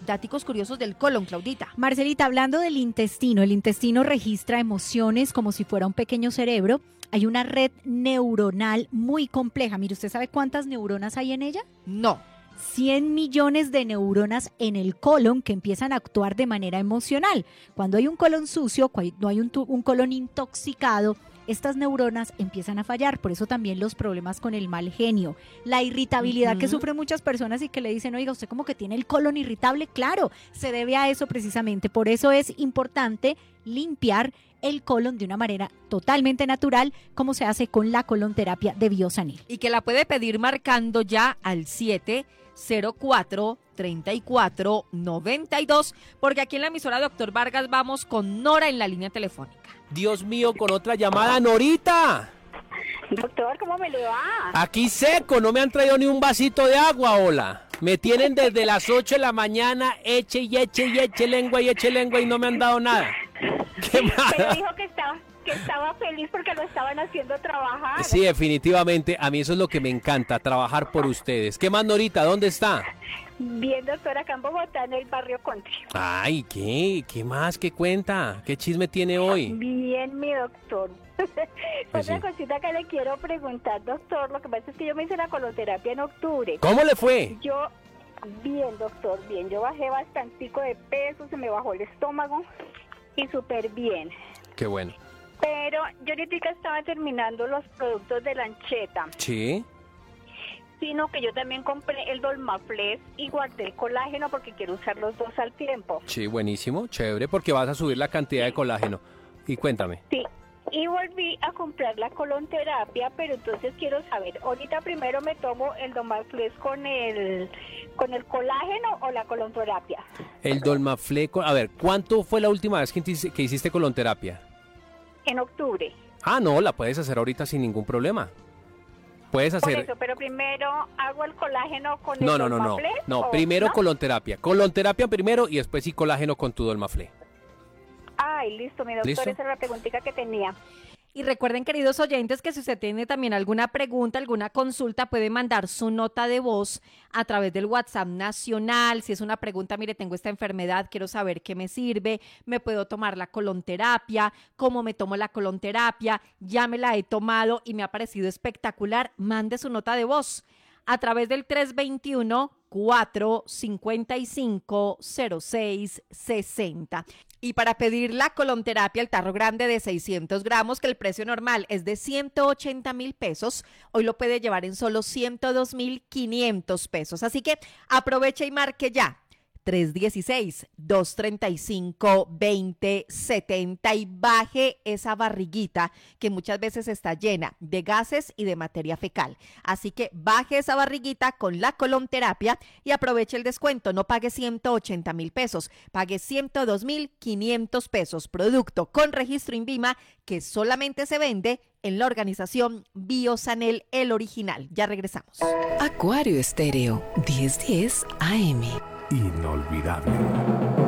daticos curiosos del colon, Claudita. Marcelita, hablando del intestino, el intestino registra emociones como si fuera un pequeño cerebro. Hay una red neuronal muy compleja. Mire, ¿usted sabe cuántas neuronas hay en ella? No. 100 millones de neuronas en el colon que empiezan a actuar de manera emocional. Cuando hay un colon sucio, cuando hay un colon intoxicado, estas neuronas empiezan a fallar. Por eso también los problemas con el mal genio, la irritabilidad que sufren muchas personas y que le dicen, oiga, usted como que tiene el colon irritable. Claro, se debe a eso precisamente. Por eso es importante limpiar el colon de una manera totalmente natural, como se hace con la colonterapia de Biosanil. Y que la puede pedir marcando ya al 704-3492, porque aquí en la emisora Doctor Vargas vamos con Nora en la línea telefónica. Dios mío, con otra llamada. ¡Norita! Doctor, ¿cómo me le va? Aquí seco, no me han traído ni un vasito de agua, hola. Me tienen desde las 8 de la mañana, eche y eche lengua y no me han dado nada. ¿Qué más? Pero dijo que estaba feliz porque lo estaban haciendo trabajar. Sí, definitivamente, a mí eso es lo que me encanta, trabajar por ustedes. ¿Qué más, Norita? ¿Dónde está? Bien, doctor, acá en Bogotá, en el barrio Country. Ay, ¿qué más? ¿Qué cuenta? ¿Qué chisme tiene hoy? Bien, mi doctor. Pues Otra sí. cosita que le quiero preguntar, doctor, lo que pasa es que yo me hice la coloterapia en octubre. ¿Cómo le fue? Bien, doctor, bien. Yo bajé bastantico de peso, se me bajó el estómago y súper bien. Qué bueno. Pero yo ahorita estaba terminando los productos de Lancheta, ¿Sí? sino que yo también compré el Dolmaflex y guardé el colágeno porque quiero usar los dos al tiempo. Sí, buenísimo, chévere, porque vas a subir la cantidad de colágeno. Y cuéntame. Sí, y volví a comprar la colonterapia, pero entonces quiero saber, ahorita primero me tomo el Dolmaflex con el colágeno o la colonterapia. El Dolmaflex, a ver, ¿cuánto fue la última vez que hiciste colonterapia? En octubre. Ah, no, la puedes hacer ahorita sin ningún problema. Puedes Por hacer... eso, pero primero hago el colágeno con el No, Dolmaflex. ¿O primero no? colonterapia. Colonterapia primero y después sí colágeno con tu Dolmaflex. Ay, listo, mi doctor, ¿Listo? esa era la preguntita que tenía. Y recuerden, queridos oyentes, que si usted tiene también alguna pregunta, alguna consulta, puede mandar su nota de voz a través del WhatsApp nacional. Si es una pregunta, mire, tengo esta enfermedad, quiero saber qué me sirve, me puedo tomar la colonterapia, cómo me tomo la colonterapia, ya me la he tomado y me ha parecido espectacular, mande su nota de voz a través del 321-455-0660. Y para pedir la colonterapia, el tarro grande de 600 gramos, que el precio normal es de 180,000 pesos, hoy lo puede llevar en solo 102,500 pesos. Así que aproveche y marque ya. 316-235-2070 y baje esa barriguita que muchas veces está llena de gases y de materia fecal. Así que baje esa barriguita con la colonterapia y aproveche el descuento. No pague 180,000 pesos, pague 102,500 pesos. Producto con registro INVIMA que solamente se vende en la organización Biosanel, el original. Ya regresamos. Acuario Estéreo, 1010 AM. Inolvidable.